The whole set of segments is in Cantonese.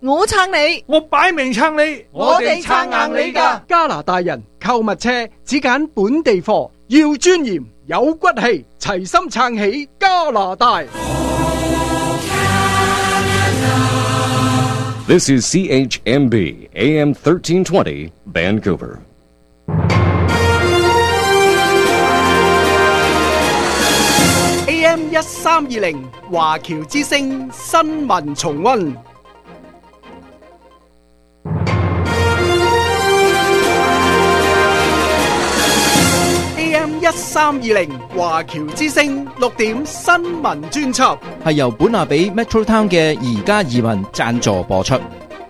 我撐你， 我擺明撐你， 我哋撐硬你㗎。 加拿大人購物車只揀本地貨，要尊嚴有骨氣，齊心撐起加拿大。 This is CHMB AM 1320 Vancouver. AM 1320華僑之聲新聞重溫。AM 1320華僑之聲6點新聞專輯， 係由本拿比 Metro Town 嘅宜家移民贊助播出。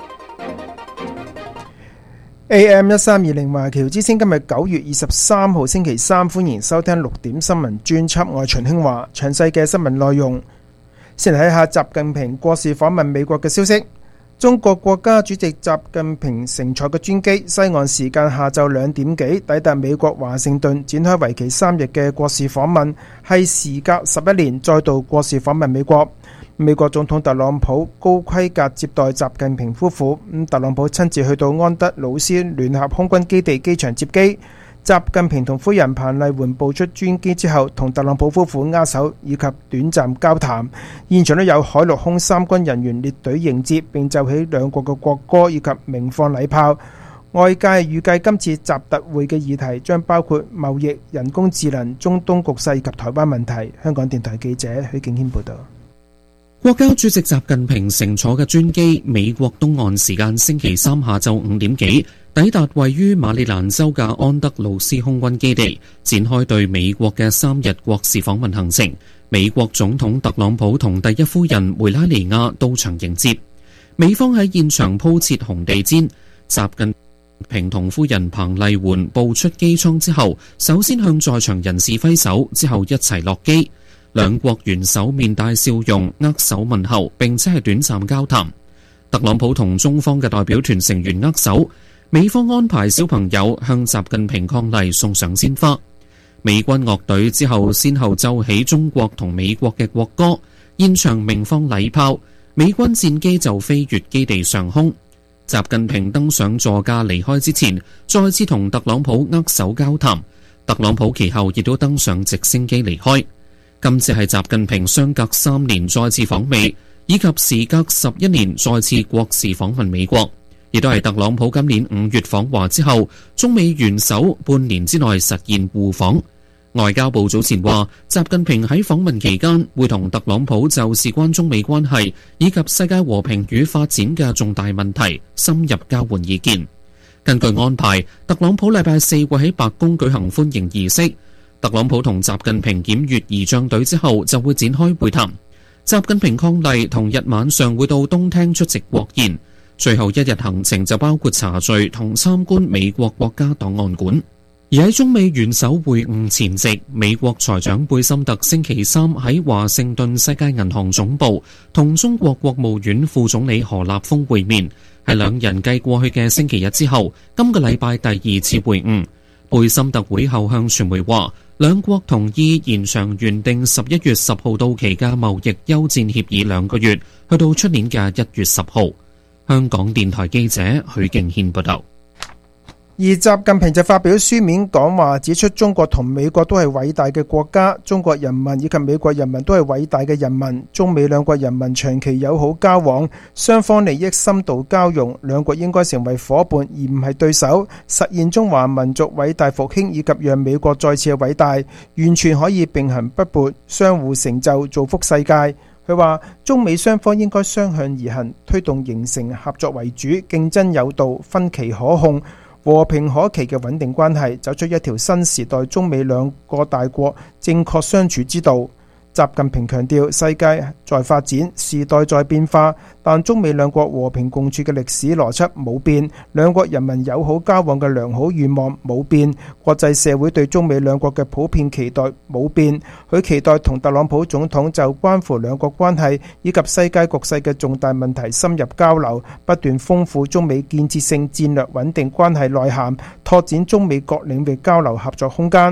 AM 1320華僑之聲今日9月23號星期三，歡迎收聽6點新聞專輯，我係秦興華。詳細嘅新聞內容，先嚟睇下習近平國事訪問美國嘅消息。中國國家主席習近平乘坐嘅專機，西岸時間下晝2點幾抵達美國華盛頓，展開為期3日嘅國事訪問，係時隔11年再度國事訪問美國。美國總統特朗普高規格接待習近平夫婦，特朗普親自去到安德魯斯聯合空軍基地機場接機。習近平同夫人彭麗媛步出專機之後，同特朗普夫婦握手以及短暫交談。現場都有海陸空三軍人員列隊迎接，並奏起兩國嘅國歌以及鳴放禮炮。外界預計今次習特會嘅議題將包括貿易、人工智能、中東局勢及台灣問題。香港電台記者許敬軒報道。 國家主席習近平乘坐嘅專機，美國東岸時間星期三下晝5點幾抵達位於馬里蘭州嘅安德魯斯空軍基地，展開對美國嘅3日國事訪問行程。美國總統特朗普同第一夫人梅拉尼亞到場迎接，美方喺現場鋪設紅地毯。習近平同夫人彭麗媛步出機艙之後，首先向在場人士揮手，之後一齊落機。兩國元首面帶笑容，握手問候，並且係短暫交談。特朗普同中方嘅代表團成員握手，美方安排小朋友向習近平伉儷送上鮮花。美軍樂隊之後先後奏起中國同美國嘅國歌，現場鳴放禮炮，美軍戰機就飛越基地上空。習近平登上座駕離開之前，再次同特朗普握手交談。特朗普其後亦都登上直升機離開。今次係習近平相隔3年再次訪美，以及時隔11年再次國事訪問美國，亦都係特朗普今年5月訪華之後，中美元首半年之內實現互訪。外交部早前話，習近平喺訪問期間會同特朗普就事關中美關係以及世界和平與發展嘅重大問題深入交換意見。根據安排，特朗普禮拜4會喺白宮舉行歡迎儀式。特朗普同習近平檢閱儀仗隊之後，就會展開會談。習近平伉儷同日晚上會到東廳出席國宴，最後一日行程就包括茶敘同參觀美國國家檔案館。而喺中美元首會晤前夕，美國財長貝森特星期三喺華盛頓世界銀行總部同中國國務院副總理何立峰會面，係兩人繼過去嘅星期日之後，今個禮拜第2次會晤。貝森特會後向傳媒話，兩國同意延長原定11月10號到期嘅貿易休戰協議2個月，去到出年嘅1月10號。香港電台記者許敬軒報道。 而習近平就發表書面講話，指出中國同美國都係偉大嘅國家，中國人民以及美國人民都係偉大嘅人民，中美兩國人民長期友好交往，雙方利益深度交融，兩國應該成為夥伴而唔係對手，實現中華民族偉大復興以及讓美國再次偉大，完全可以並行不悖，相互成就，造福世界。佢話中美雙方應該相向而行，推動形成合作為主、競爭有道、分歧可控、和平可期嘅穩定關係，走出一條新時代中美兩個大國正確相處之道。習近平強調，世界在發展，時代在變化，但中美兩國和平共處嘅歷史邏輯冇變，兩國人民友好交往嘅良好願望冇變，國際社會對中美兩國嘅普遍期待冇變。佢期待同特朗普總統就關乎兩國關係以及世界局勢嘅重大問題深入交流，不斷豐富中美建設性戰略穩定關係內涵，拓展中美各領域交流合作空間。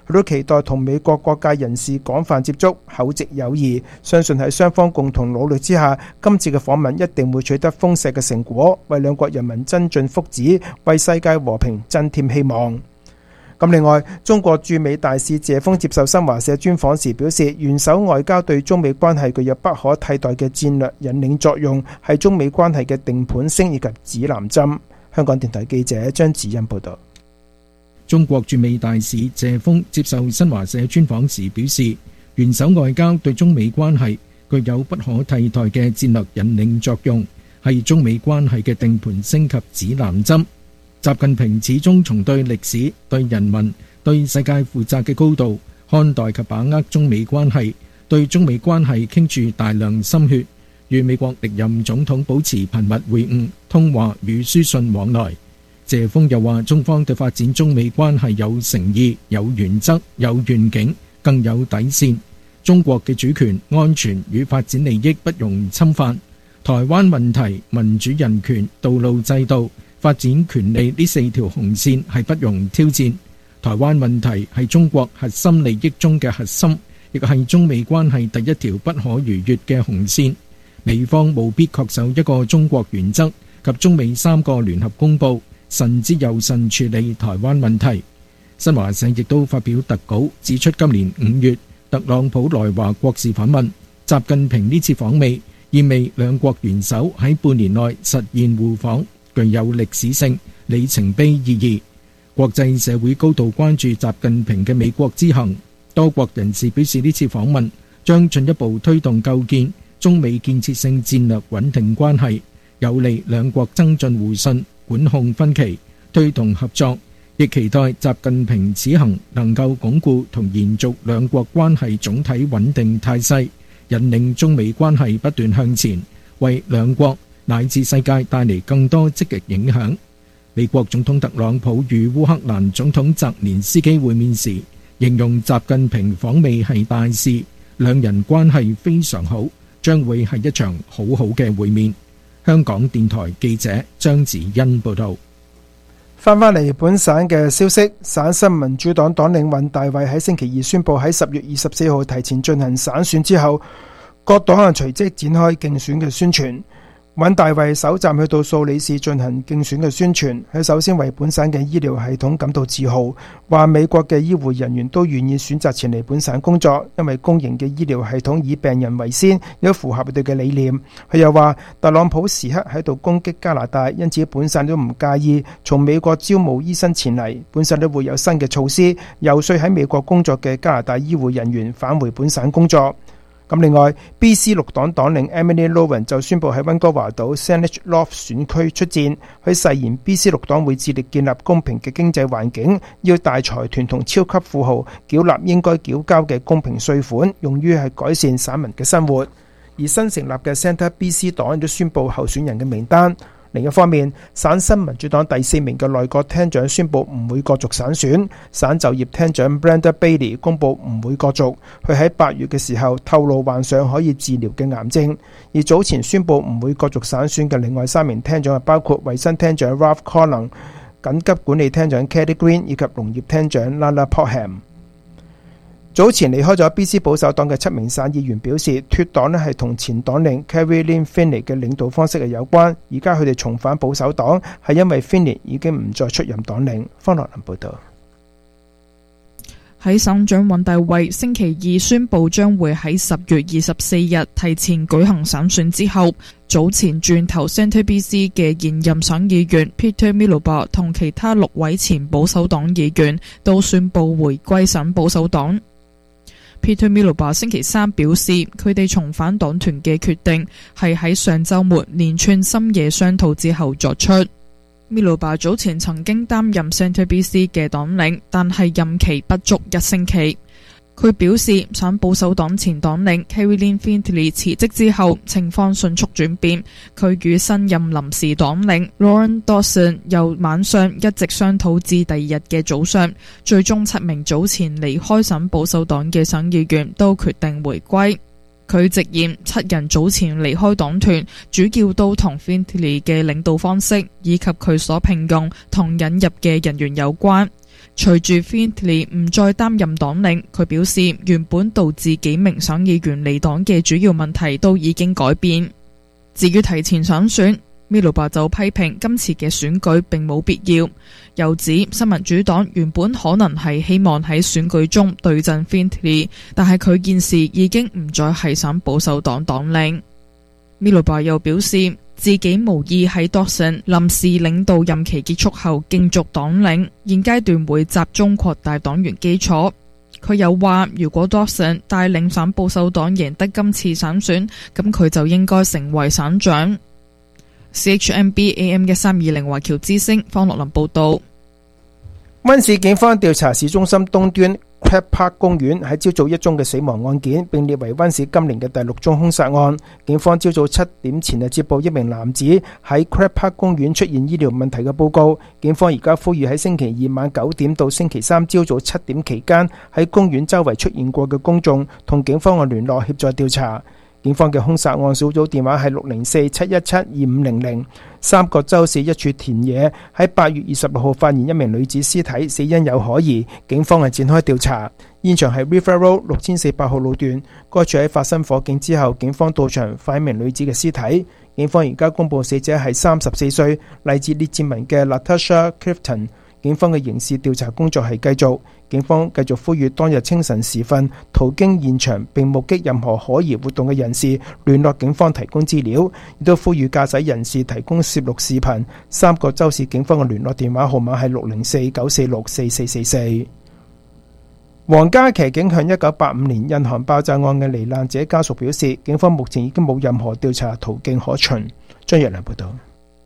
佢都期待同美國各界人士廣泛接觸，厚植友誼，相信喺雙方共同努力之下，今次嘅訪問一定會取得豐碩嘅成果，為兩國人民增進福祉，為世界和平增添希望。咁另外，中國駐美大使謝鋒接受新華社專訪時表示，元首外交對中美關係具有不可替代嘅戰略引領作用，係中美關係嘅定盤星以及指南針。香港電台記者張子欣報道。 中國駐美大使謝鋒接受新華社專訪時表示，元首外交對中美關係具有不可替代嘅戰略引領作用，係中美關係嘅定盤星及指南針。習近平始終從對歷史、對人民、對世界負責嘅高度看待及把握中美關係，對中美關係傾注大量心血，與美國歷任總統保持頻密會晤、通話與書信往來。謝鋒又話，中方對發展中美關係有誠意、有原則、有願景，更有底線。中國嘅主權、安全與發展利益不容侵犯。台灣問題、民主人權、道路制度、發展權利呢4條紅線係不容挑戰。台灣問題係中國核心利益中嘅核心，亦係中美關係第一條不可逾越嘅紅線。美方務必恪守一個中國原則及中美3個聯合公報，慎之又慎處理台灣問題。新華社亦都發表特稿指出，今年5月特朗普來華國事訪問，習近平呢次訪美意味兩國元首喺半年內實現互訪，具有歷史性、里程碑意義。國際社會高度關注習近平嘅美國之行，多國人士表示呢次訪問將進一步推動構建中美建設性戰略穩定關係，有利兩國增進互信、管控分歧、推動合作，亦期待習近平此行能夠鞏固同延續兩國關係總體穩定態勢，引領中美關係不斷向前，為兩國乃至世界帶嚟更多積極影響。美國總統特朗普與烏克蘭總統澤連斯基會面時，形容習近平訪美係大事，兩人關係非常好，將會係一場好好嘅會面。香港電台記者張子欣報道。 翻嚟本省嘅消息，省新民主黨黨領尹大衛喺星期二宣布喺10月24號提前進行省選之後，各黨隨即展開競選嘅宣傳。尹大衛首站去到素里市進行競選嘅宣傳，佢首先為本省嘅醫療系統感到自豪，話美國嘅醫護人員都願意選擇前嚟本省工作，因為公營嘅醫療系統以病人為先，有符合佢哋嘅理念。佢又話特朗普時刻喺度攻擊加拿大，因此本省都唔介意從美國招募醫生前嚟，本省都會有新嘅措施，遊說喺美國工作嘅加拿大醫護人員返回本省工作。咁另外 BC 綠黨黨領 Emily Lowen 就宣布喺溫哥華島 Saanich Loft 選區出戰，佢誓言 BC 綠黨會致力建立公平嘅經濟環境，要大財團同超級富豪繳納應該繳交嘅公平稅款，用於係改善省民嘅生活。而新成立嘅 Centre BC 黨亦都宣布候選人嘅名單。另一方面，省新民主黨第4名嘅內閣廳長宣布唔會角逐省選，省就業廳長 Brenda Bailey 公布唔會角逐。佢喺8月嘅時候透露患上可以治療嘅癌症。而早前宣布唔會角逐省選嘅另外3名廳長係包括衛生廳長 Ralph Collins、緊急管理廳長 Kelly Green 以及農業廳長 Lana Potham。早前離開咗 BC 保守黨嘅7名省議員表示，脫黨係同前黨領 Caroline Finley 嘅領導方式係有關。而家佢哋重返保守黨係因為 Finley 已經唔再出任黨領。方樂林報道。 喺省長尹大衛星期2宣布將會喺10月24日提前舉行省選之後，早前轉投 Centre BC 嘅現任省議員 Peter Miloba 同其他6位前保守黨議員都宣布回歸省保守黨。Peter Miloba 星期3表示，佢哋重返黨團嘅決定係喺上週末連串深夜商討之後作出。Miloba 早前曾經擔任 Centre BC 嘅黨領，但係任期不足1星期。佢表示，省保守黨前黨領 Caroline Finley 辭職之後，情況迅速轉變。佢與新任臨時黨領 Lauren Dawson 由晚上一直商討至第二日嘅早上，最終7名早前離開省保守黨嘅省議員都決定回歸。佢直言7人早前離開黨團，主要都同 Finley 嘅領導方式以及佢所聘用同引入嘅人員有關。 隨住 Findlay 唔再擔任黨領，佢表示原本導致幾名省議員離黨嘅主要問題都已經改變。至於提前上選，Miloba 就批評今次嘅選舉並冇必要，又指新民主黨原本可能係希望喺選舉中對陣 Findlay， 但係佢現時已經唔再係省保守黨黨領。Miloba 又表示自己無意喺 Dawson 臨時領導任期結束後競逐黨領，現階段會集中擴大黨員基礎。佢又話如果 Dawson 帶領省保守黨贏得今次省選，咁佢就應該成為省長。CHMB AM 1320華僑之聲方樂林報道。 溫市警方調查市中心東端 Crab Park 公園喺朝早一宗嘅死亡案件，並列為溫市今年嘅第6宗兇殺案。警方朝早7點前接報一名男子喺 Crab Park 公園出現醫療問題嘅報告。警方而家呼籲喺星期2晚9點到星期3朝早7點期間喺公園周圍出現過嘅公眾同警方嘅聯絡協助調查。警方嘅兇殺案小組電話係604-717-2500。三角洲市一處田野喺8月26號發現一名女子屍體，死因有可疑，警方係展開調查。現場係 River Road 6400號路段，該處喺發生火警之後，警方到場發現一名女子嘅屍體。警方而家公布死者係34歲，嚟自列治文嘅 Natasha Clifton。警方嘅刑事調查工作係繼續，警方繼續呼籲當日清晨時分途經現場並目擊任何可疑活動嘅人士聯絡警方提供資料，亦都呼籲駕駛人士提供攝錄視頻。三角洲市警方嘅聯絡電話號碼係604-946-4444。皇家騎警向1985年印航爆炸案嘅罹難者家屬表示，警方目前已經冇任何調查途徑可循。張若良報道。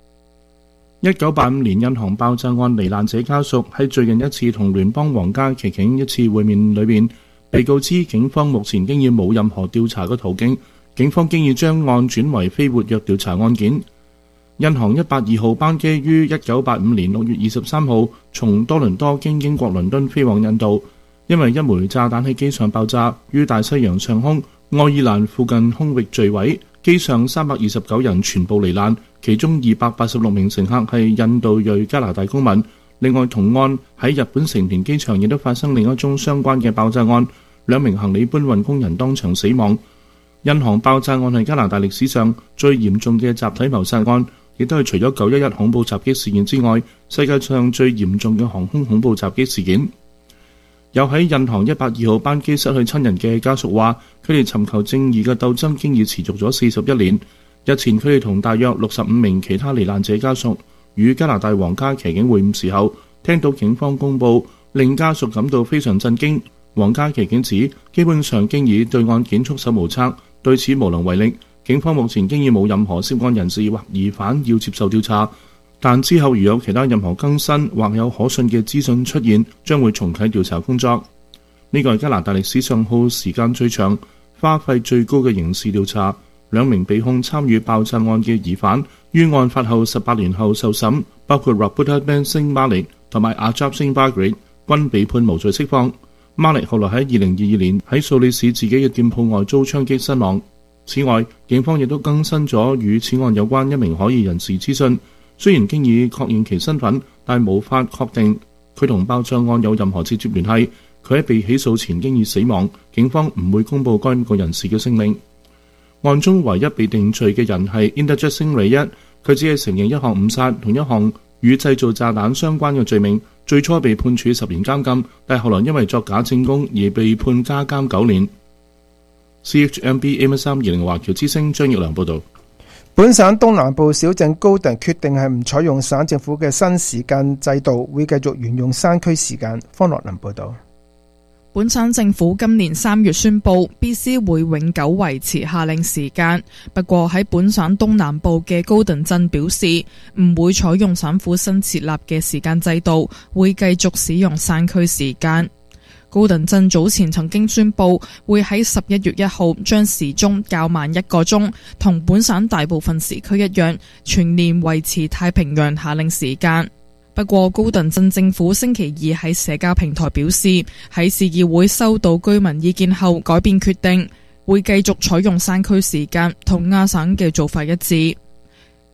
1985年印航爆炸案罹難者家屬喺最近一次同聯邦皇家騎警一次會面裏面，被告知警方目前經已冇任何調查嘅途徑，警方經已將案轉為非活躍調查案件。印航182號班機於1985年6月23號從多倫多經英國倫敦飛往印度，因為一枚炸彈喺機上爆炸，於大西洋上空愛爾蘭附近空域墜毀，機上329人全部罹難，其中286名乘客係印度裔加拿大公民。另外同案喺日本成田機場亦都發生另一宗相關嘅爆炸案，2名行李搬運工人當場死亡。印航爆炸案係加拿大歷史上最嚴重嘅集體謀殺案，亦都係除咗911恐怖襲擊事件之外，世界上最嚴重嘅航空恐怖襲擊事件。有喺印航182號班機失去親人嘅家屬話，佢哋尋求正義嘅鬥爭經已持續咗41年。日前佢哋同大約65名其他罹難者家屬與加拿大皇家騎警會晤時候，聽到警方公佈，令家屬感到非常震驚。皇家騎警指基本上經已對案件束手無策，對此無能為力。警方目前經已冇任何涉案人士或疑犯要接受調查，但之後如有其他任何更新或有可信嘅資訊出現，將會重啟調查工作。呢個係加拿大歷史上耗時間最長、花費最高嘅刑事調查。2名被控參與爆炸案嘅疑犯於案發後18年後受審，包括 Rabuta Ben Singh Malik 同埋 Ajab Singh Bagri 均被判無罪釋放。Malik 後來喺2022年喺素里市自己嘅店鋪外遭槍擊身亡。此外，警方亦都更新咗與此案有關一名可疑人士資訊，雖然經已確認其身份，但無法確定佢同爆炸案有任何直接聯繫。佢喺被起訴前經已死亡，警方唔會公佈該個人士嘅姓名。案中唯一被定罪嘅人係 Inderjit Singh Rayat，佢只係承認一項誤殺同一項與製造炸彈相關嘅罪名，最初被判處10年監禁，但後來因為作假證供而被判加監9年。CHMB AM1320華僑之聲張奕良報導。 本省東南部小鎮高頓決定係唔採用省政府嘅新時間制度，會繼續沿用山區時間。方樂林報導。 本省政府今年3月宣布 BC 會永久維持夏令時間，不過喺本省東南部嘅高頓鎮表示唔會採用省府新設立嘅時間制度，會繼續使用山區時間。高頓鎮早前曾經宣布會喺11月1號將時鐘較慢1個鐘，同本省大部分時區一樣，全年維持太平洋夏令時間。不過高頓鎮政府星期2喺社交平台表示，喺市議會收到居民意見後改變決定，會繼續採用山區時間，同亞省嘅做法一致。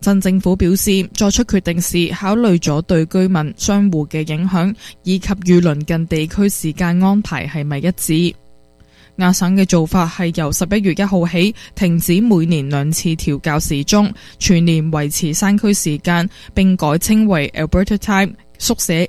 鎮政府表示，作出決定時考慮咗對居民、商戶嘅影響，以及與鄰近地區時間安排係咪一致。亞省嘅做法係由11月1號起停止每年2次調校時鐘，全年維持山區時間，並改稱為 Alberta Time， 縮寫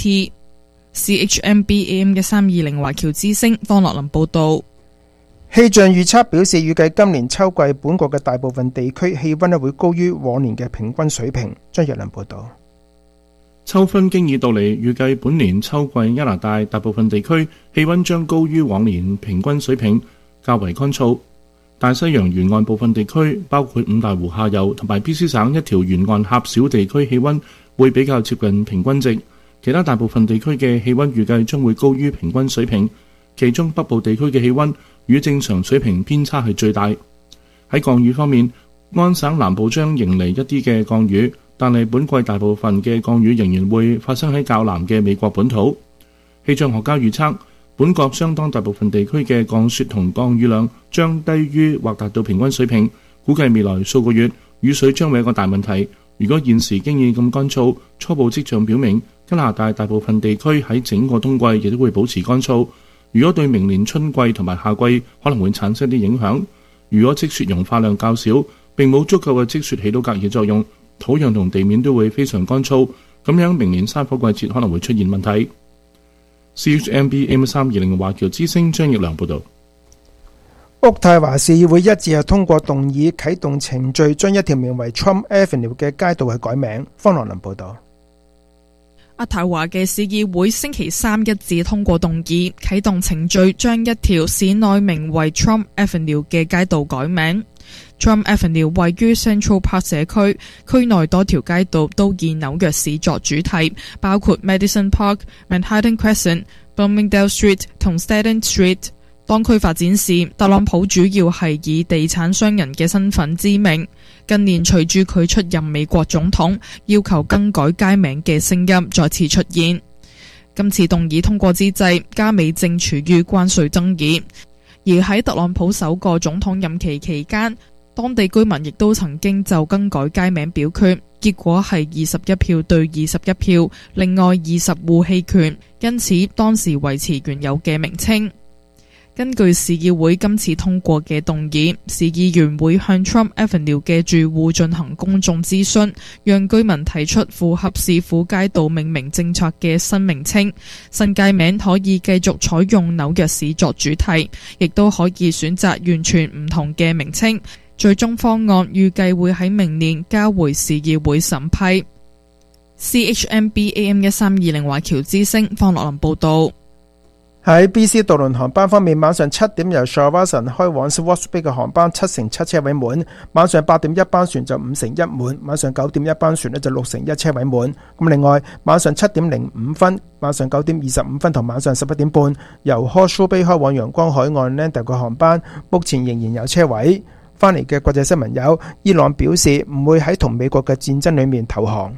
ABT。CHMB AM 嘅320華僑之聲方樂林報道。 氣象預測表示，預計今年秋季本國嘅大部分地區氣溫會高於往年嘅平均水平。張若良報道。 秋分經已到嚟，預計本年秋季加拿大大部分地區氣溫將高於往年平均水平，較為乾燥。大西洋沿岸部分地區，包括五大湖下游同埋 BC 省一條沿岸狹小地區氣溫會比較接近平均值，其他大部分地區嘅氣溫預計將會高於平均水平，其中北部地區嘅氣溫與正常水平偏差係最大。喺降雨方面，安省南部將迎嚟一啲嘅降雨，但係本季大部分嘅降雨仍然會發生喺較南嘅美國本土。氣象學家預測，本國相當大部分地區嘅降雪同降雨量將低於或達到平均水平，估計未來數個月雨水將會係一個大問題。如果現時經已咁乾燥，初步跡象表明加拿大大部分地區喺整個冬季亦都會保持乾燥。如果對明年春季同埋夏季可能會產生啲影響，如果積雪融化量較少，並冇足夠嘅積雪起到隔熱作用，土壤同地面都會非常乾燥，咁樣明年山火季節可能會出現問題。CHMB AM320 華僑之聲張奕良報導。 渥太華市議會一致係通過動議啟動程序，將一條名為 Trump Avenue 嘅街道係改名。方樂林報導。 渥太華嘅市議會星期三一致通過動議，啟動程序，將一條市內名為 Trump Avenue 嘅街道改名。Trump Avenue 位於 Central Park 社區，區內多條街道都以紐約市作主題，包括 Madison Park、Manhattan Crescent、Bloomingdale Street 同 Staten Street。當區發展時，特朗普主要係以地產商人嘅身份知名。近年隨住佢出任美國總統，要求更改街名嘅聲音再次出現。今次動議通過之際，加美正處於關稅爭議，而喺特朗普首個總統任期期間，當地居民亦都曾經就更改街名表決，結果係21票對21票，另外20戶棄權，因此當時維持原有嘅名稱。根據市議會今次通過嘅動議，市議員會向 Trump Avenue 嘅住戶進行公眾諮詢，讓居民提出符合市府街道命名政策嘅新名稱。新街名可以繼續採用紐約市作主題，亦都可以選擇完全唔同嘅名稱。最終方案預計會喺明年交回市議會審批。CHMB AM 1320華僑之聲方樂林報導。 喺 BC 渡輪航班方面，晚上7點由 Shawson 開往 Swartz Bay 嘅航班7/7車位滿，晚上8點一班船就5/1滿，晚上9點一班船就6/1車位滿。咁另外晚上7點05分、晚上9點25分同晚上11點半由 Horseshoe Bay 開往陽光海岸 Lander 嘅航班，目前仍然有車位。翻嚟嘅國際新聞有：伊朗表示唔會喺同美國嘅戰爭裏面投降。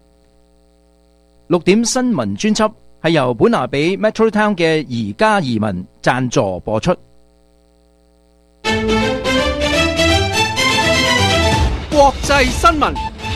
6點新聞專輯係由本拿比 Metro Town 嘅宜家移民贊助播出。 國際新聞。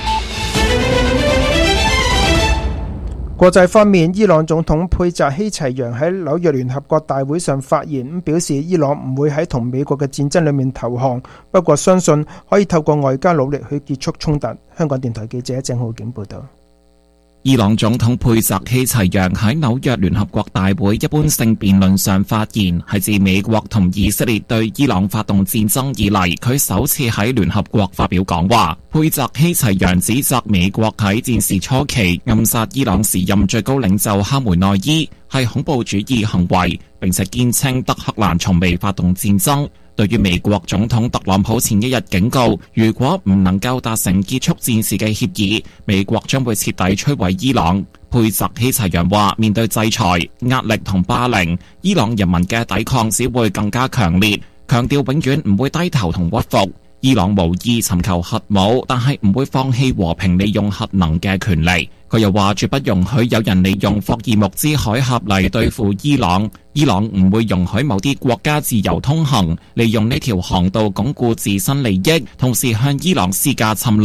國際方面，伊朗總統佩澤希齊揚喺紐約聯合國大會上發言，表示伊朗唔會喺同美國嘅戰爭裏面投降，不過相信可以透過外交努力去結束衝突。香港電台記者鄭浩景報道。 伊朗總統佩澤希齊揚喺紐約聯合國大會一般性辯論上發言，係自美國同以色列對伊朗發動戰爭以嚟，佢首次喺聯合國發表講話。佩澤希齊揚指責美國喺戰事初期暗殺伊朗時任最高領袖哈梅內伊係恐怖主義行為，並且堅稱德黑蘭從未發動戰爭。對於美國總統特朗普前一日警告，如果唔能夠達成結束戰事嘅協議，美國將會徹底摧毀伊朗。佩澤希齊揚話，面對制裁、壓力同霸凌，伊朗人民嘅抵抗只會更加強烈，強調永遠唔會低頭同屈服。伊朗無意尋求核武，但係唔會放棄和平利用核能嘅權利。佢又話絕不容許有人利用霍爾木茲海峽嚟對付伊朗，伊朗唔會容許某啲國家自由通行，利用呢條航道鞏固自身利益，同時向伊朗施加侵略。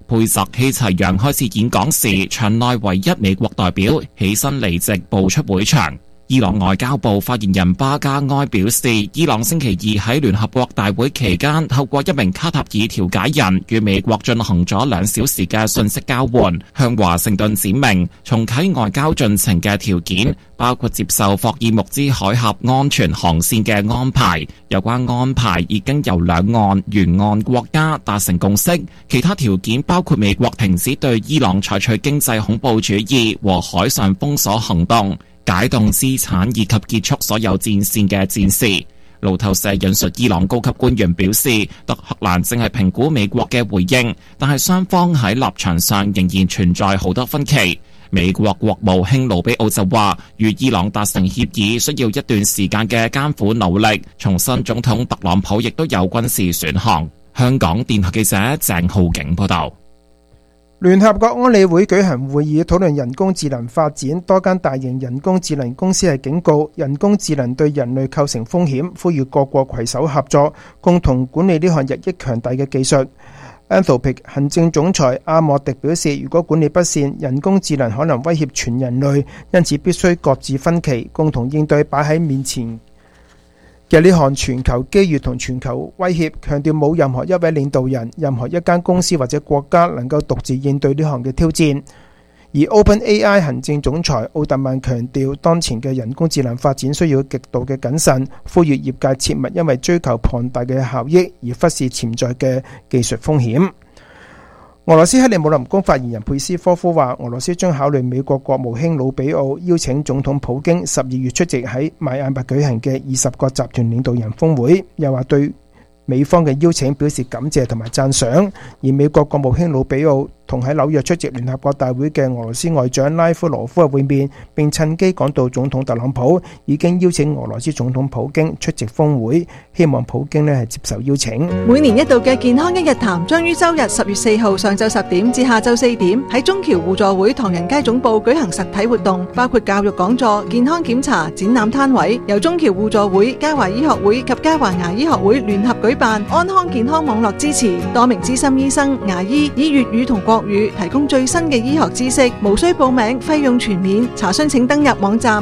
佩澤希齊揚開始演講時，場內唯一美國代表起身離席步出會場。伊朗外交部發言人巴加埃表示，伊朗星期二喺聯合國大會期間，透過一名卡塔爾調解人與美國進行咗2小時嘅信息交換，向華盛頓展明重啟外交進程嘅條件，包括接受霍爾木茲海峽安全航線嘅安排。有關安排已經由兩岸沿岸國家達成共識，其他條件包括美國停止對伊朗採取經濟恐怖主義和海上封鎖行動，解凍資產以及結束所有戰線嘅戰事。路透社引述伊朗高級官員表示，德黑蘭正係評估美國嘅回應，但係雙方喺立場上仍然存在好多分歧。美國國務卿盧比奧就話，與伊朗達成協議需要一段時間嘅艱苦努力，重申總統特朗普亦都有軍事選項。香港電台記者鄭浩景報道。 聯合國安理會舉行會議討論人工智能發展，多間大型人工智能公司係警告人工智能對人類構成風險，呼籲各國攜手合作，共同管理呢項日益強大嘅技術。Anthropic 行政總裁阿莫迪表示，如果管理不善，人工智能可能威脅全人類，因此必須擱置分歧，共同應對擺喺面前嘅呢項全球機遇同全球威脅，強調冇任何一位領導人、任何一間公司或者國家能夠獨自應對呢項嘅挑戰。而 OpenAI 行政總裁奧特曼強調，當前嘅人工智能發展需要極度嘅謹慎，呼籲業界切勿因為追求龐大嘅效益而忽視潛在嘅技術風險。俄羅斯克里姆林宮發言人佩斯科夫話，俄羅斯將考慮美國國務卿魯比奧邀請總統普京12月出席喺邁阿密舉行嘅20個集團領導人峰會，又話對美方嘅邀請表示感謝同埋讚賞。而美國國務卿魯比奧同喺紐約出席聯合國大會嘅俄羅斯外長拉夫羅夫嘅會面，並趁機講到總統特朗普已經邀請俄羅斯總統普京出席峰會，希望普京係接受邀請。 每年一度嘅健康一日談將於周日10月4號上晝10點至下晝4點喺中橋互助會唐人街總部舉行實體活動，包括教育講座、健康檢查、展覽攤位，由中橋互助會、嘉華醫學會及嘉華牙醫學會聯合舉辦，安康健康網絡支持，多名資深醫生、牙醫以粵語同國語提供最新嘅醫學知識，無需報名，費用全免。查詢請登入網站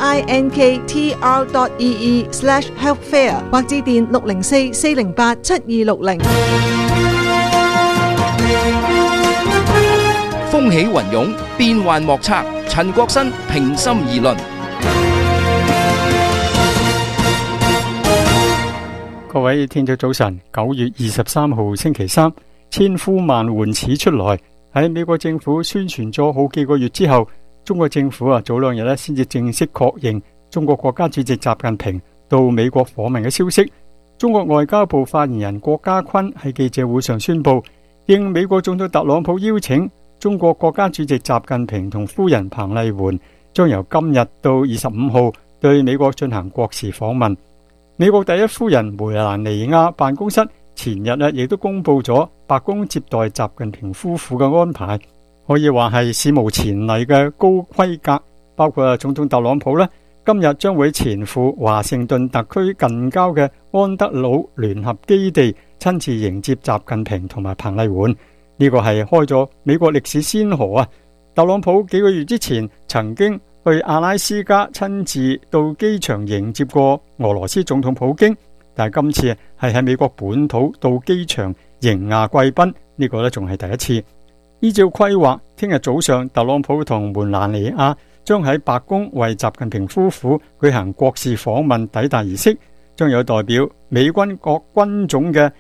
linktr.ee/healthfair 或致電604-408-7260。 風起雲湧，變幻莫測。陳國新平心而論。 各位聽眾早晨，9月23號星期三，千呼萬喚始出來。喺美國政府宣傳咗好幾個月之後，中國政府早2日先至正式確認中國國家主席習近平到美國訪問嘅消息。中國外交部發言人郭家坤喺記者會上宣布，應美國總統特朗普邀請，中國國家主席習近平同夫人彭麗媛將由今日到25號對美國進行國事訪問。美國第一夫人梅蘭妮亞辦公室前日亦都公布咗白宮接待習近平夫婦嘅安排，可以話係史無前例嘅高規格。包括總統特朗普今日將會前赴華盛頓特區近郊嘅安德魯聯合基地，親自迎接習近平同埋彭麗媛。呢個係開咗美國歷史先河啊！特朗普幾個月之前曾經去阿拉斯加親自到機場迎接過俄羅斯總統普京，但係今次係喺美國本土到機場迎亞貴賓，呢個仲係第一次。依照規劃，聽日早上特朗普同梅蘭妮亞將喺白宮為習近平夫婦舉行國事訪問抵達儀式，將有代表美軍各軍種嘅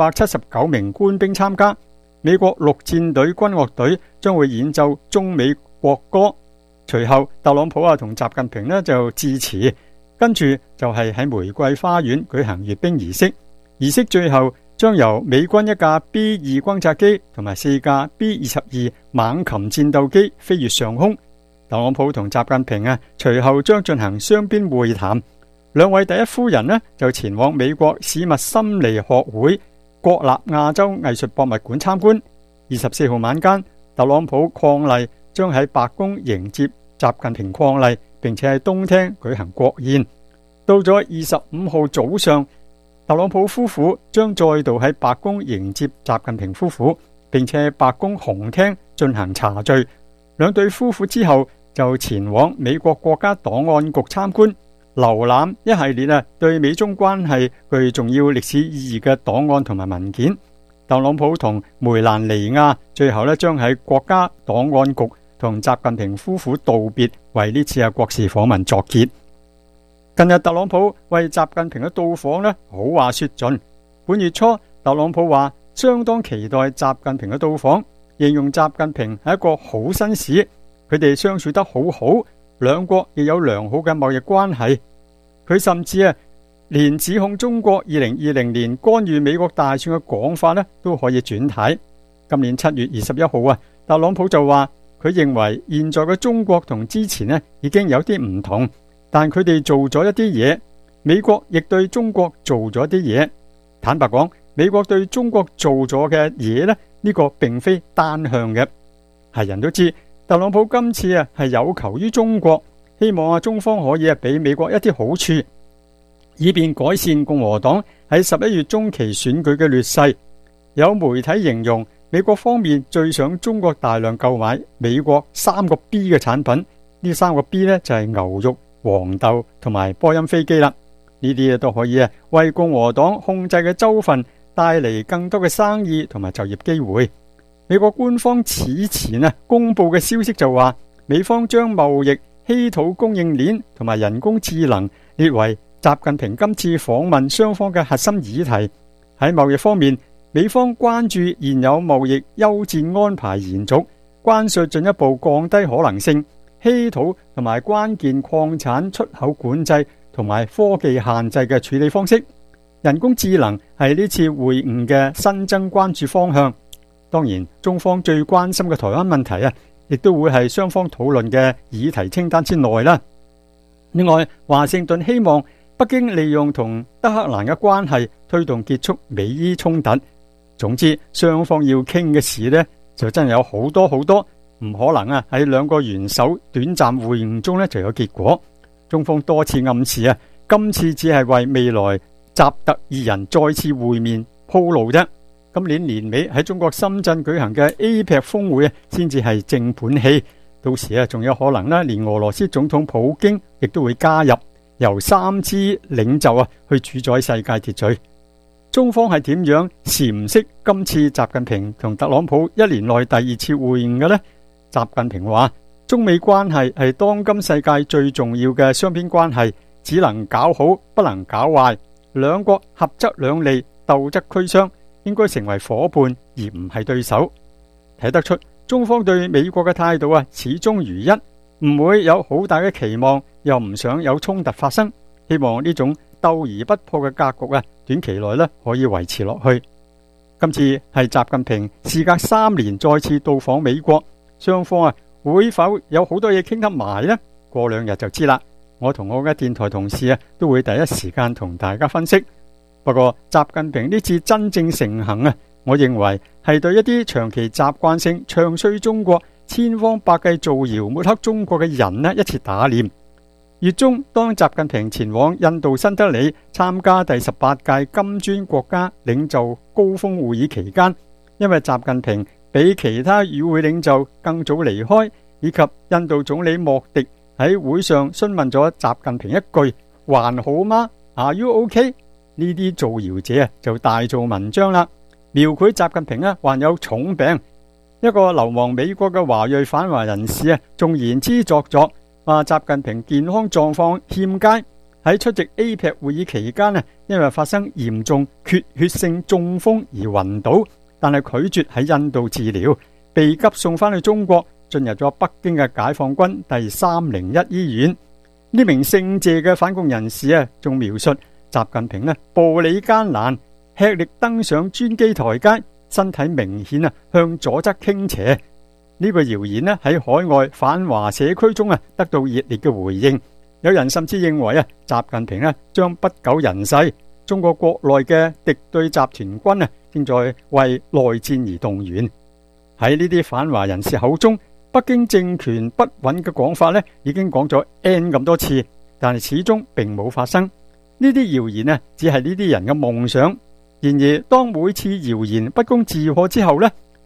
479名官兵參加。美國陸戰隊軍樂隊將會演奏中美國歌。隨後特朗普同習近平就致辭，跟住就係喺玫瑰花園舉行閱兵儀式。儀式最後將由美軍一架 B2 轟炸機同埋4架 B22 猛禽戰鬥機飛越上空。特朗普同習近平隨後將進行雙邊會談。兩位第一夫人就前往美國史密森尼學會國立亞洲藝術博物館參觀。24號晚間，特朗普伉儷將喺白宮迎接習近平伉儷，並且喺東廳舉行國宴。到咗25號早上，特朗普夫婦將再度喺白宮迎接習近平夫婦。 並且白宮紅廳進行查罪。兩對夫婦之後就前往美國國家檔案局參觀，瀏覽一系列對美中關係具重要歷史意義嘅檔案同埋文件。特朗普同梅蘭妮亞最後將喺國家檔案局同習近平夫婦道別，為呢次國事訪問作結。近日特朗普為習近平嘅到訪好話說盡。本月初特朗普話相當期待習近平嘅到訪，形容習近平係一個好紳士，佢哋相處得好好，兩國亦有良好嘅貿易關係。佢甚至連指控中國2020年干預美國大選嘅講法都可以轉軚。今年7月21號特朗普就話佢認為現在嘅中國同之前已經有啲唔同，但佢哋做咗一啲嘢，美國亦對中國做咗一啲嘢。坦白講，美國對中國做咗嘅嘢呢個並非單向嘅。係人都知特朗普今次係有求於中國，希望中方可以俾美國一啲好處，以便改善共和黨喺11月中期選舉嘅劣勢。有媒體形容美國方面最想中國大量購買美國3個 B 嘅產品，呢3個 B 就係牛肉、黃豆同埋波音飛機啦。呢啲都可以為共和黨控制嘅州份帶嚟更多嘅生意同埋就業機會。美國官方此前公布嘅消息就話，美方將貿易、稀土供應鏈同埋人工智能列為習近平今次訪問雙方嘅核心議題。喺貿易方面，美方關注現有貿易休戰安排延續、關稅進一步降低可能性、稀土同埋關鍵礦產出口管制同埋科技限制嘅處理方式。人工智能係呢次會晤嘅新增關注方向。當然，中方最關心嘅台灣問題亦都會係雙方討論嘅議題清單之內啦。另外，華盛頓希望北京利用同德黑蘭嘅關係推動結束美伊衝突。總之，雙方要傾嘅事就真係有好多好多，唔可能喺兩個元首短暫會晤中就有結果。中方多次暗示今次只係為未來習特二人再次會面鋪路啫。今年年尾喺中國深圳舉行嘅 APEC 峰會先至係正盤戲，到時仲有可能連俄羅斯總統普京亦都會加入，由3支領袖去主宰世界秩序。中方係點樣闡釋今次習近平同特朗普1年內第2次會晤嘅呢？習近平話，中美關係係當今世界最重要嘅雙邊關係，只能搞好，不能搞壞。兩國合則兩利，鬥則俱傷，應該成為伙伴而唔係對手。睇得出中方對美國嘅態度始終如一，唔會有好大嘅期望，又唔想有衝突發生，希望呢種鬥而不破嘅格局短期內可以維持落去。今次係習近平事隔3年再次到訪美國，雙方會否有好多嘢傾得埋呢？過2日就知啦。我同我嘅電台同事都會第一時間同大家分析。不過習近平呢次真正成行我認為係對一啲長期習慣性唱衰中國、千方百計造謠抹黑中國嘅人一次打臉。月中當習近平前往印度新德里參加第18屆金磚國家領袖高峰會議期間，因為習近平比其他與會領袖更早離開，以及印度總理莫迪喺會上詢問咗習近平一句還好嗎 Are you OK？ 呢啲造謠者就大做文章啦，描繪習近平患有重病。一個流亡美國嘅華裔反華人士仲言之鑿鑿，話習近平健康狀況欠佳，喺出席 APEC 會議期間因為發生嚴重缺血性中風而暈倒，但係拒絕喺印度治療，被急送翻去中國，進入咗北京嘅解放軍第301醫院。呢名姓謝嘅反共人士仲描述習近平步履艱難，吃力登上專機台階，身體明顯向左側傾斜。呢個謠言喺海外反華社區中得到熱烈嘅回應，有人甚至認為習近平將不久人世。中國國內嘅敵對集團軍正在為內戰而動員。喺呢啲反華人士口中，北京政權不穩嘅講法已經講咗 N 咁多次，但係始終並冇發生。呢啲謠言只係呢啲人嘅夢想。然而當每次謠言不攻自破之後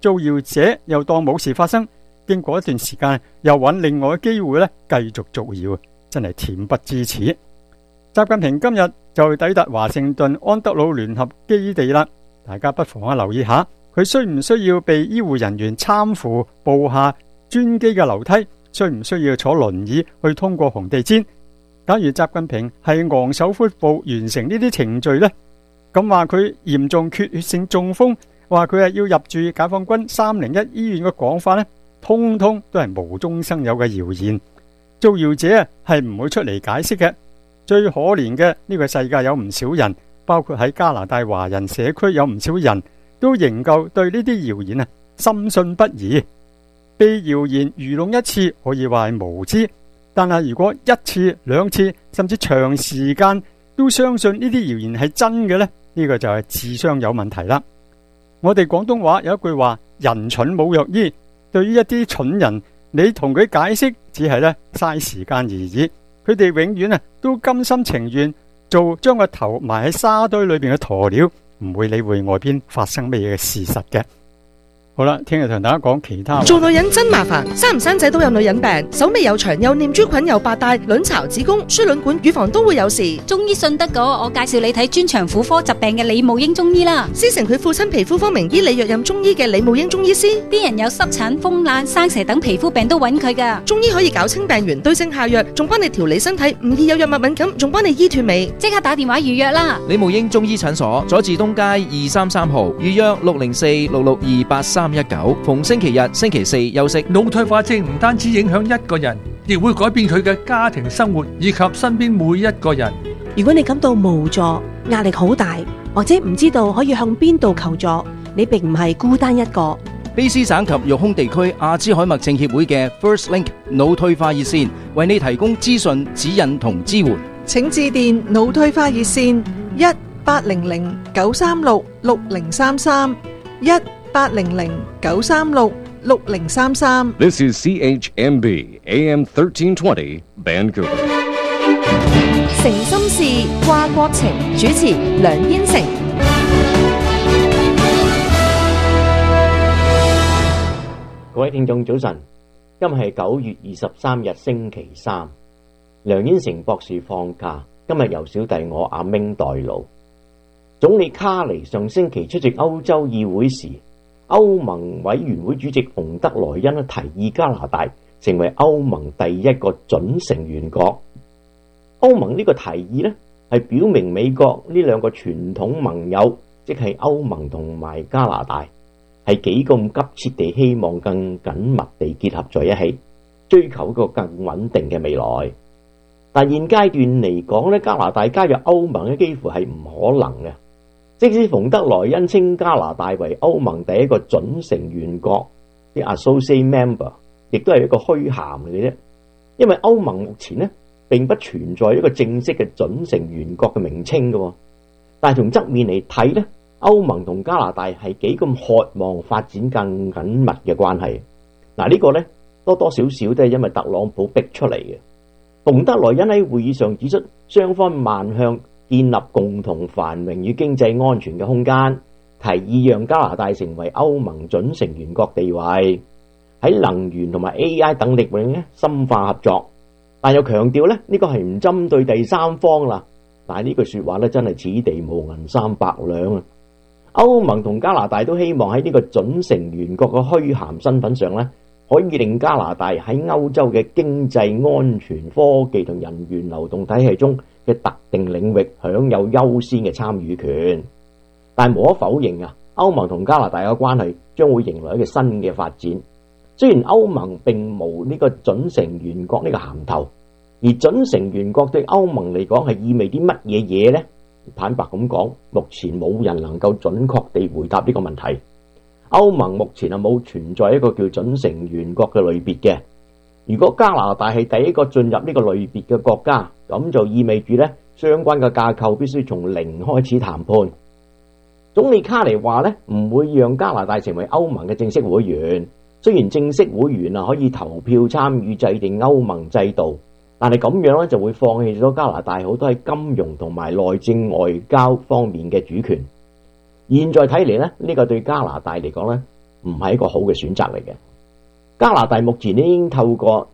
造謠者又當冇事發生，經過一段時間又揾另外嘅機會咧繼續造謠，真係恬不知恥。習近平今日就抵達華盛頓安德魯聯合基地啦，大家不妨留意下，佢需唔需要被醫護人員攙扶步下專機嘅樓梯，需唔需要坐輪椅去通過紅地毯？假如習近平係昂首闊步完成呢啲程序呢，咁話佢嚴重缺血性中風，話佢係要入住解放軍301醫院嘅講法呢，通通都係無中生有嘅謠言。造謠者係唔會出嚟解釋嘅。最可憐嘅呢個世界有唔少人，包括喺加拿大華人社區有唔少人都仍舊對呢啲謠言深信不疑。被謠言愚弄一次可以話係無知，但係如果一次、兩次甚至長時間都相信呢啲謠言係真嘅呢，呢個就係智商有問題啦。我哋廣東話有一句話，人蠢冇藥醫。對於一啲蠢人，你同佢解釋只係嘥時間而已。佢哋永遠都甘心情願做將個頭埋喺沙堆裏邊嘅鴕鳥，唔會理會外邊發生乜嘢嘅事實嘅。好啦，聽日同大家講其他。 做女人真麻煩，生唔生仔都有女人病，手尾又長，又念珠菌，又白帶，卵巢、子宮、輸卵管、乳房都會有事。 中醫信得過，我介紹你睇專長婦科疾病嘅李慕英中醫啦。 師承佢父親皮膚科名醫李若任中醫嘅李慕英中醫師， 啲人有濕疹、風癩、生蛇等皮膚病都揾佢噶。 中醫可以搞清病源，對症下藥，仲幫你調理身體，唔易有藥物敏感，仲幫你醫脫味。 即刻打電話預約啦！ 李慕英中醫診所，佐治東街233號，預約604662839，逢星期日、星期四休息。 腦退化症唔單止影響一個人，亦會改變佢嘅家庭生活以及身邊每一個人。 如果你感到無助、壓力好大，或者唔知道可以向邊度求助，你並唔係孤單一個。 卑詩省及育空地區阿茲海默症協會嘅 First Link 腦退化熱線，為你提供資訊、指引同支援。 請致電腦退化熱線1800-936-6033 1800-936-6033。 This is CHMB AM 1320 Vancouver。 誠心事，掛國情，主持梁燕成。 各位聽眾早晨，今日係9月23日星期三，梁燕成博士放假，今日由小弟我阿明代勞。總理卡尼上星期出席歐洲議會時，歐盟委員會主席馮德萊恩提議加拿大成為歐盟第一個準成員國。歐盟呢個提議呢，係表明美國呢兩個傳統盟友，即係歐盟同埋加拿大，係幾咁急切地希望更緊密地結合在一起，追求一個更穩定嘅未來。但現階段嚟講呢，加拿大加入歐盟呢幾乎係唔可能嘅。即使馮德萊恩稱加拿大為歐盟第一個準成員國，啲 associate member 亦都係一個虛銜嚟嘅啫。因為歐盟目前呢並不存在一個正式嘅準成員國嘅名稱嘅，但係從側面嚟睇呢，歐盟同加拿大係幾咁渴望發展更緊密嘅關係。嗱，呢個呢多多少少都係因為特朗普逼出嚟嘅。馮德萊恩喺會議上指出，雙方邁向建立共同繁榮與經濟安全嘅空間，提議讓加拿大成為歐盟準成員國地位，喺能源同埋 AI 等領域呢深化合作，但又強調呢個係唔針對第三方啦。但係呢句說話呢真係此地無銀三百兩啊！歐盟同加拿大都希望喺呢個準成員國嘅虛銜身份上呢，可以令加拿大喺歐洲嘅經濟、安全、科技同人員流動體系中嘅特定領域享有優先嘅參與權。但無可否認啊，歐盟同加拿大嘅關係將會迎來一個新嘅發展。雖然歐盟並無呢個準成員國呢個銜頭，而準成員國對歐盟嚟講係意味啲乜嘢嘢呢？坦白咁講，目前冇人能夠準確地回答呢個問題。歐盟目前係冇存在一個叫準成員國嘅類別嘅。如果加拿大係第一個進入呢個類別嘅國家，咁就意味住呢相關嘅架構必須從零開始談判。總理卡尼話呢唔會讓加拿大成為歐盟嘅正式會員。雖然正式會員可以投票參與制定歐盟制度，但係咁樣就會放棄咗加拿大好多喺金融同埋內政外交方面嘅主權。現在睇嚟呢個對加拿大嚟講呢唔係一個好嘅選擇嚟嘅。加拿大目前已經透過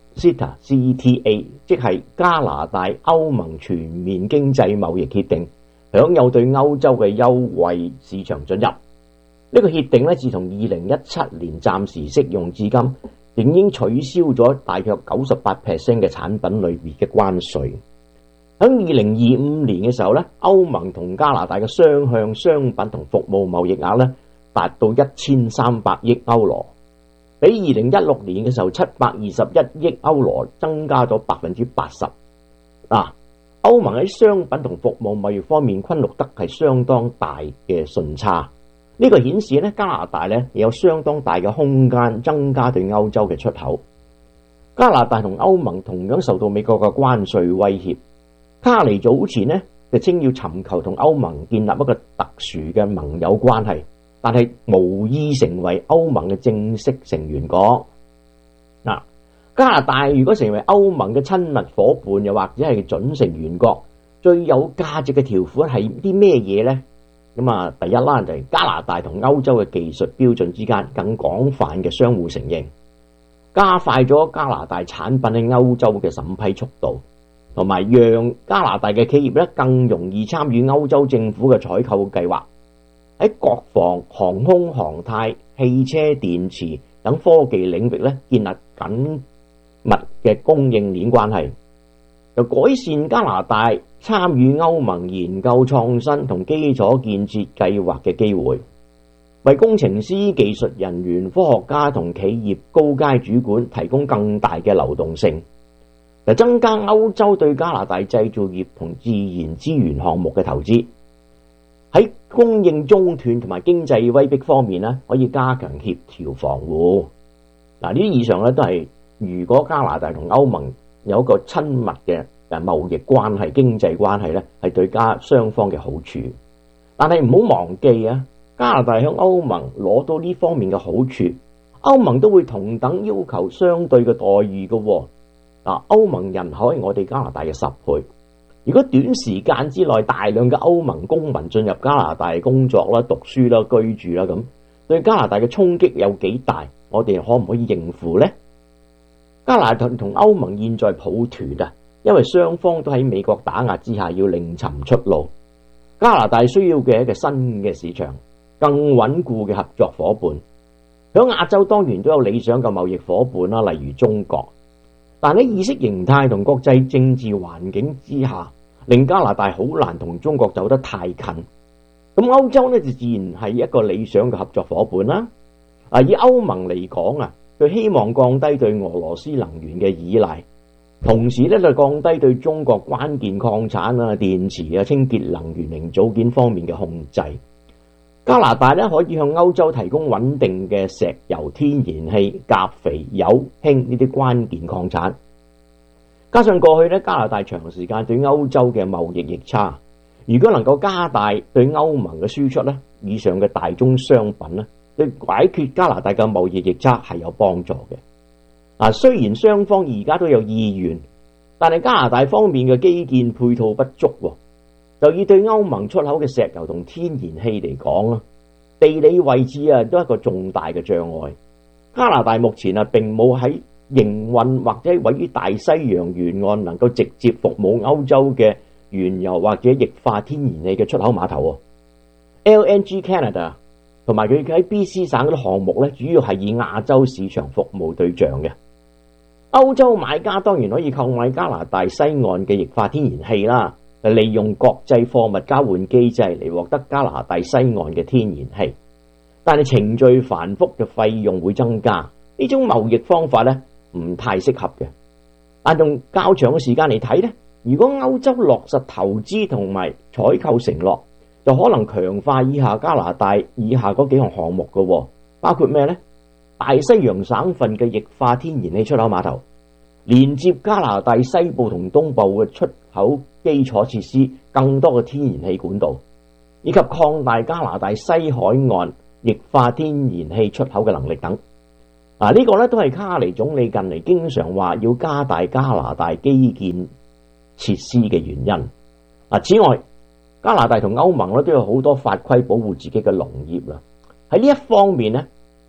CETA，即係加拿大歐盟全面經濟貿易協定，享有對歐洲嘅優惠市場准入。呢個協定咧，自從2017年暫時適用至今，已經取消咗大約 98% 嘅產品類別嘅關稅。喺2025年嘅時候咧，歐盟同加拿大嘅雙向商品同服務貿易額咧達到1300億歐羅，比2016年嘅時候721億歐羅增加咗 80%。歐盟喺商品同服務貿易方面均錄得係相當大嘅順差。呢個顯示咧，加拿大咧有相當大嘅空間增加對歐洲嘅出口。加拿大同歐盟同樣受到美國嘅關稅威脅。卡尼早前呢就稱要尋求同歐盟建立一個特殊嘅盟友關係，但係無意成為歐盟嘅正式成員國。加拿大如果成為歐盟嘅親密夥伴，又或者係準成員國，最有價值嘅條款係啲咩嘢呢？第一啦，就係加拿大同歐洲嘅技術標準之間更廣泛嘅相互承認，加快咗加拿大產品喺歐洲嘅審批速度，同埋讓加拿大嘅企業咧更容易參與歐洲政府嘅採購計劃，喺國防、航空航太、汽車電池等科技領域咧建立緊密嘅供應鏈關係，又改善加拿大參與歐盟研究創新同基礎建設計劃嘅機會，為工程師、技術人員、科學家同企業高階主管提供更大嘅流動性，就增加歐洲對加拿大製造業同自然資源項目嘅投資。喺供應中斷同埋經濟威逼方面咧，可以加強協調防護。呢啲以上咧都係如果加拿大同歐盟有一個親密嘅貿易關係、經濟關係咧，係對雙方嘅好處。但係唔好忘記啊，加拿大向歐盟攞到呢方面嘅好處，歐盟都會同等要求相對嘅待遇嘅。歐盟人口係我哋加拿大嘅10倍。如果短時間之內大量嘅歐盟公民進入加拿大工作啦、讀書啦、居住啦，咁對加拿大嘅衝擊有幾大？我哋可唔可以應付呢？加拿大同歐盟現在抱團啊，因為雙方都喺美國打壓之下要另尋出路。加拿大需要嘅一個新嘅市場，更穩固嘅合作伙伴。響亞洲當然都有理想嘅貿易伙伴啦，例如中國。但喺意識形態同國際政治環境之下，令加拿大好難同中國走得太近。咁歐洲呢，就自然係一個理想嘅合作伙伴啦。以歐盟嚟講啊，佢希望降低對俄羅斯能源嘅依賴，同時咧就降低對中國關鍵礦產啊、電池啊、清潔能源零組件方面嘅控制。加拿大咧可以向歐洲提供穩定嘅石油、天然氣、鉀肥、鈾、氫呢啲關鍵礦產。加上過去咧加拿大長時間對歐洲嘅貿易逆差，如果能夠加大對歐盟嘅輸出咧，以上嘅大宗商品咧，對解決加拿大嘅貿易逆差係有幫助嘅。雖然雙方而家都有意願，但係加拿大方面嘅基建配套不足，就以對歐盟出口嘅石油同天然氣嚟講啊，地理位置都係一個重大嘅障礙。加拿大目前並冇喺營運或者位於大西洋沿岸能夠直接服務歐洲嘅原油或者液化天然氣嘅出口碼頭。LNG Canada 同埋佢喺 BC 省嗰啲項目咧，主要係以亞洲市場服務對象嘅。歐洲買家當然可以購買加拿大西岸嘅液化天然氣啦，利用國際貨物交換機制嚟獲得加拿大西岸嘅天然氣，但係程序繁複嘅費用會增加，呢種貿易方法咧唔太適合嘅。但用較長嘅時間嚟睇咧，如果歐洲落實投資同埋採購承諾，就可能強化以下加拿大以下嗰幾項項目嘅，包括咩呢？大西洋省份嘅液化天然氣出口碼頭，連接加拿大西部同東部嘅出口基礎設施，更多嘅天然氣管道，以及擴大加拿大西海岸液化天然氣出口嘅能力等。呢個咧都係卡尼總理近嚟經常話要加大加拿大基建設施嘅原因。此外，加拿大同歐盟咧都有好多法規保護自己嘅農業啦。喺呢一方面咧，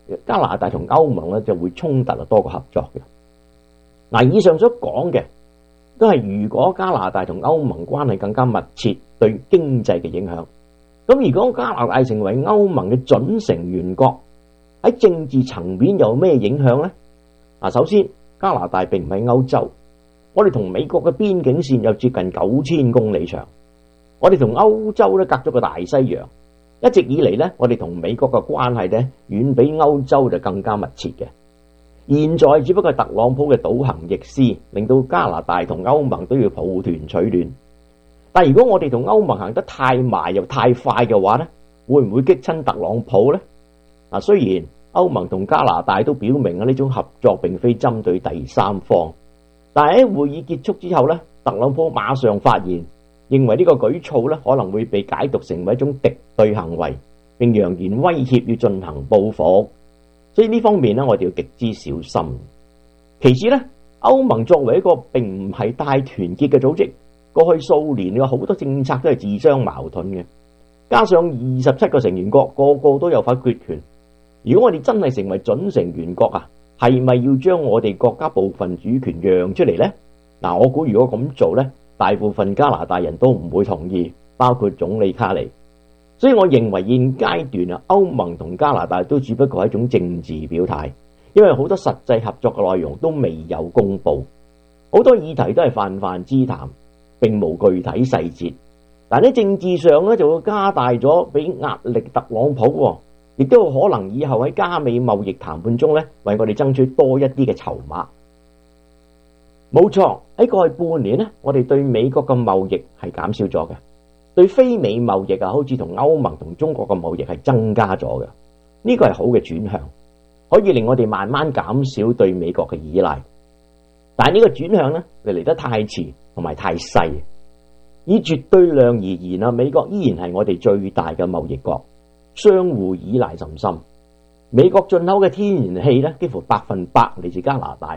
加拿大同歐盟咧就會衝突多過合作嘅。嗱，以上所講嘅都係如果加拿大同歐盟關係更加密切，對經濟嘅影響。咁如果加拿大成為歐盟嘅準成員國，喺政治層面有咩影響呢？首先加拿大並唔係歐洲，我哋同美國嘅邊境線有接近9000公里長，我哋同歐洲咧隔咗個大西洋，一直以嚟咧，我哋同美國嘅關係咧遠比歐洲就更加密切嘅。現在只不過係特朗普嘅倒行逆施，令到加拿大同歐盟都要抱團取暖。但如果我哋同歐盟行得太埋又太快嘅話咧，會唔會激親特朗普呢？雖然歐盟同加拿大都表明呢種合作並非針對第三方，但係喺會議結束之後咧，特朗普馬上發言，認為呢個舉措咧可能會被解讀成為一種敵對行為，並揚言威脅要進行報復。所以呢方面咧，我哋要極之小心。其次咧，歐盟作為一個並唔係太團結嘅組織，過去數年有好多政策都係自相矛盾嘅，加上27個成員國個個都有否決權。如果我哋真係成為準成員國係咪要將我哋國家部分主權讓出嚟呢？我估如果咁做呢，大部分加拿大人都唔會同意，包括總理卡尼。所以我認為現階段歐盟同加拿大都只不過係一種政治表態，因為好多實際合作嘅內容都未有公布，好多議題都係泛泛之談，並無具體細節。但喺政治上呢，就會加大咗俾壓力特朗普，亦都有可能以後喺加美貿易談判中呢，為我哋爭取多一啲嘅籌碼。冇錯，喺過去半年呢，我哋對美國嘅貿易係減少咗嘅，對非美貿易好似同歐盟同中國嘅貿易係增加咗嘅。呢個係好嘅轉向，可以令我哋慢慢減少對美國嘅依賴。但係呢個轉向呢，嚟得太遲同埋太細。以絕對量而言美國依然係我哋最大嘅貿易國，相互依賴甚深。美國進口嘅天然氣呢，幾乎100%嚟自加拿大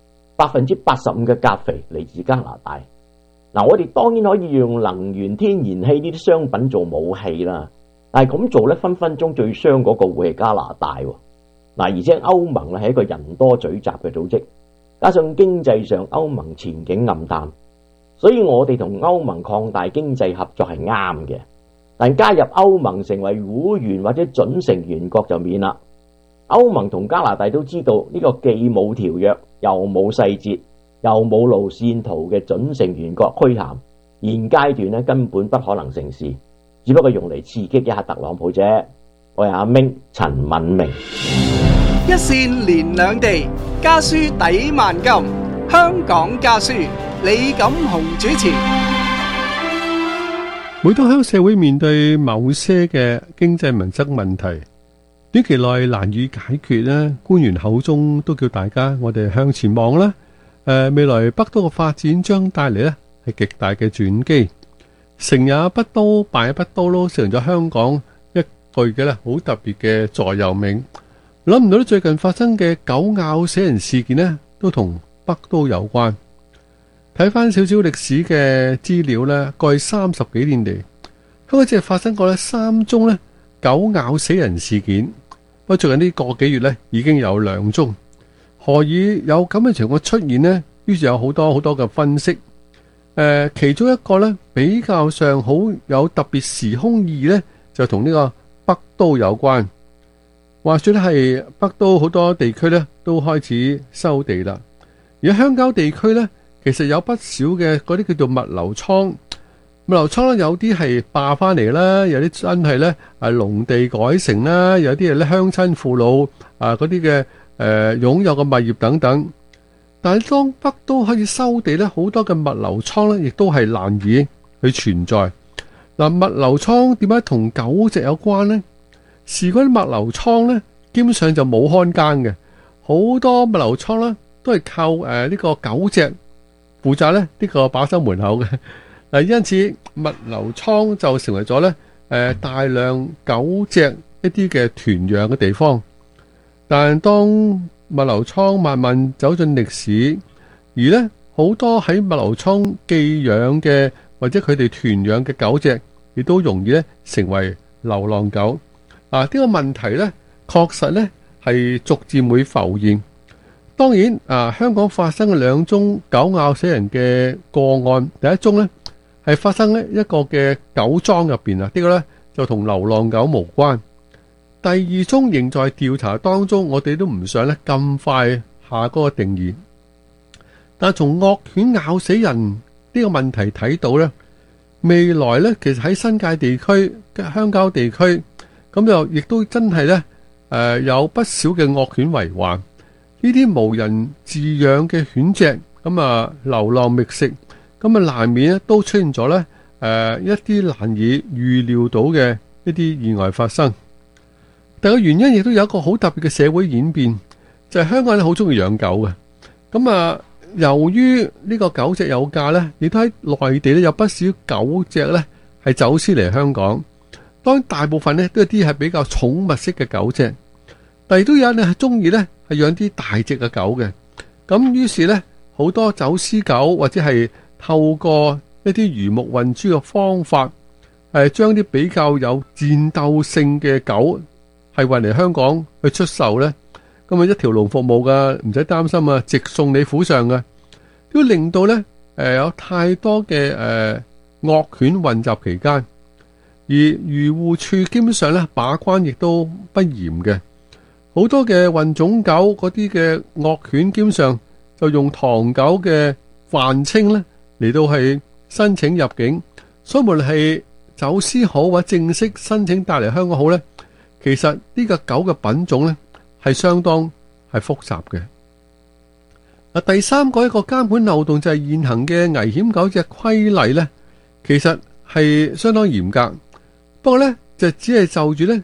，85%嘅鉀肥嚟自加拿大。我哋當然可以用能源、天然氣呢啲商品做武器啦，但係咁做呢，分分鐘最傷嗰個會係加拿大。而且歐盟係一個人多嘴雜嘅組織，加上經濟上歐盟前景暗淡，所以我哋同歐盟擴大經濟合作係啱嘅。但加入歐盟成為會員或者準成員國就免啦。歐盟同加拿大都知道呢個既冇條約又冇細節又冇路線圖嘅準成員國虛銜，現階段呢根本不可能成事，只不過用嚟刺激一下特朗普啫。我係阿明陳敏明。 一線連兩地，家書抵萬金。香港家書，李錦雄主持。 每當香港社會面對某些嘅經濟民生問題，短期內難以解決呢，官員口中都叫大家我哋向前望啦。未來北都嘅發展將帶嚟呢係極大嘅轉機。成也北都，敗也北都咯，成咗香港一句嘅呢好特別嘅座右銘。諗唔到最近發生嘅狗咬死人事件呢，都同北都有關。睇翻少少歷史嘅資料呢，過去30幾年嚟，香港只係發生過呢3宗呢狗咬死人事件。不過最近呢個幾月呢，已經有2宗。何以有咁嘅情況出現呢？於是有好多嘅分析。其中一個呢，比較上好有特別時空意義呢，就同呢個北都有關。話說咧，係北都好多地區呢都開始收地啦。而鄉郊地區呢，其實有不少嘅嗰啲叫做物流倉。物流倉咧，有啲係霸翻嚟啦，有啲真係呢係農地改成啦，有啲係咧鄉親父老嗰啲嘅擁有嘅物業等等。但係當北都開始收地呢，好多嘅物流倉呢亦都係難以去存在。物流倉點解同狗隻有關呢？事關啲物流倉呢，基本上就冇看更嘅，好多物流倉呢都係靠呢個狗隻負責呢個把守門口嘅。因此物流倉就成為咗呢大量狗隻一啲嘅團養嘅地方。但當物流倉慢慢走進歷史，而呢好多喺物流倉寄養嘅或者佢哋團養嘅狗隻，亦都容易呢成為流浪狗。呢個問題呢，確實呢係逐漸會浮現。當然香港發生嘅2宗狗咬死人嘅個案，第一宗呢係發生喺一個嘅狗莊入邊啊，呢個呢就同流浪狗無關。第2宗仍在調查當中，我哋都唔想呢咁快下嗰個定義。但係從惡犬咬死人呢個問題睇到呢，未來呢其實喺新界地區、鄉郊地區，咁就亦都真係呢有不少嘅惡犬為患。呢啲無人飼養嘅犬隻，咁流浪覓食，咁難免咧都出現咗咧一啲難以預料到嘅一啲意外發生。但係個原因亦都有一個好特別嘅社會演變，就係香港人好中意養狗嘅。咁由於呢個狗隻有價咧，亦都喺內地咧有不少狗隻咧係走私嚟香港。當然大部分咧都有啲係比較寵物式嘅狗隻，但係都有人係中意咧係養啲大隻嘅狗嘅。咁於是咧好多走私狗或者係透過一啲魚目混珠嘅方法，將啲比較有戰鬥性嘅狗係運嚟香港去出售咧。咁一條龍服務噶，唔使擔心啊，直送你府上嘅，都令到咧有太多嘅惡犬混雜期間，而漁護處基本上咧把關亦都不嚴嘅，好多嘅混種狗嗰啲嘅惡犬基本上就用唐狗嘅泛稱咧嚟到係申請入境，所以無論係走私好或者正式申請帶嚟香港好咧，其實呢個狗嘅品種咧係相當係複雜嘅。第三個一個監管漏洞就係現行嘅危險狗隻規例咧，其實係相當嚴格。不過咧就只係就住咧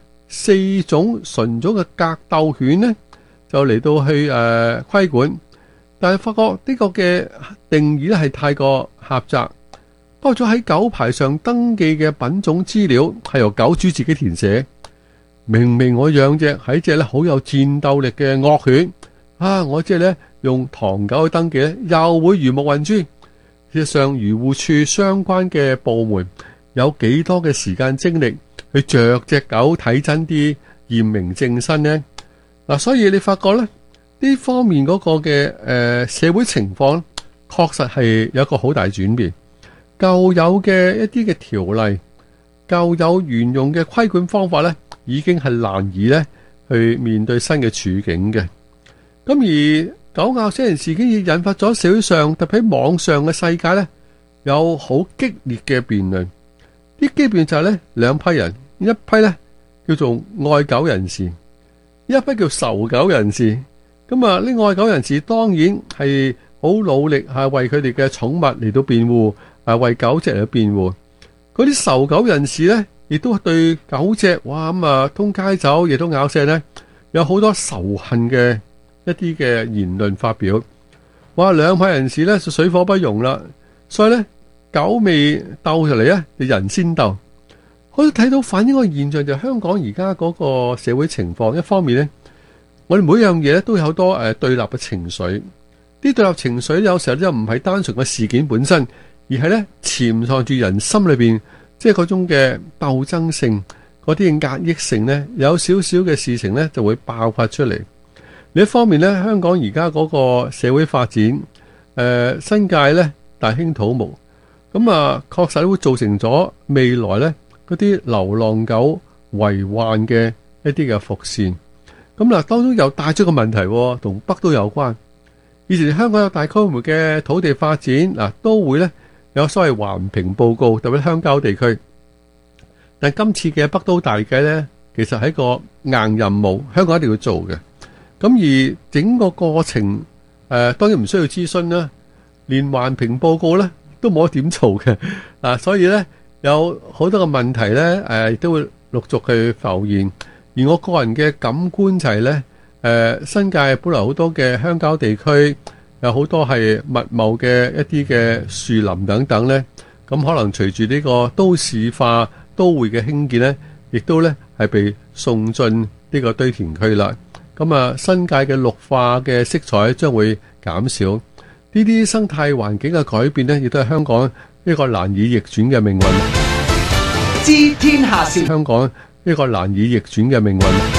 4種純種嘅格鬥犬咧就嚟到去規管，但係發覺呢個嘅定義咧係太過狹窄。包咗喺狗牌上登記嘅品種資料係由狗主自己填寫。明明我養隻係一隻咧好有戰鬥力嘅惡犬我即係咧用唐狗去登記咧，又會魚目混珠。事實上，漁護處相關嘅部門有幾多嘅時間精力去着隻狗睇真啲驗明正身呢？所以你發覺咧呢方面嗰個嘅社會情況確實係有一個好大轉變。舊有嘅一啲嘅條例，舊有沿用嘅規管方法咧，已經係難以咧去面對新嘅處境嘅。咁而狗咬死人事件亦引發咗社會上特別喺網上嘅世界咧，有好激烈嘅辯論。啲基本就係咧兩批人，一批咧叫做愛狗人士，一批叫仇狗人士。咁呢愛狗人士當然係好努力係為佢哋嘅寵物嚟到辯護，為狗隻嚟到辯護。嗰啲仇狗人士咧，亦都對狗隻通街走，亦都咬死咧，有好多仇恨嘅一啲嘅言論發表。兩派人士咧就水火不容啦。所以咧狗未鬥出嚟咧，就人先鬥。可以睇到反映個現象就係香港而家嗰個社會情況。一方面咧，我哋每樣嘢咧都有好多對立嘅情緒。啲對立情緒有時候就唔係單純嘅事件本身，而係咧潛藏住人心裏邊，即係嗰種嘅鬥爭性，嗰啲壓抑性咧，有少少嘅事情咧就會爆發出嚟。另一方面咧，香港而家嗰個社會發展，新界咧大興土木，咁確實會造成咗未來咧嗰啲流浪狗為患嘅一啲嘅伏線。咁當中又帶出個問題，同北都有關。以前香港有大規模嘅土地發展，都會咧有所謂環評報告，特別鄉郊地區。但今次嘅北都大計咧，其實係一個硬任務，香港一定要做嘅。咁而整個過程，當然唔需要諮詢啦，連環評報告咧都冇得點做嘅。所以咧有好多個問題咧，亦都會陸續去浮現。而我個人嘅感官就係咧，新界本來好多嘅鄉郊地區，有好多係密茂嘅一啲嘅樹林等等咧，咁可能隨住呢個都市化都會嘅興建咧，亦都咧係被送進呢個堆填區啦。咁新界嘅綠化嘅色彩將會減少，呢啲生態環境嘅改變咧，亦都係香港一個難以逆轉嘅命運。 知天下事， 香港一個難以逆轉嘅命運。